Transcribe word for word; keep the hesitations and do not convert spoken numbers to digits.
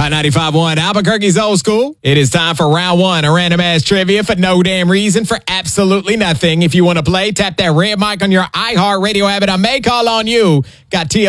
Hot ninety-five point one, Albuquerque's old school. It is time for round one of random ass trivia for no damn reason, for absolutely nothing. If you want to play, tap that red mic on your iHeartRadio app and I may call on you. Got T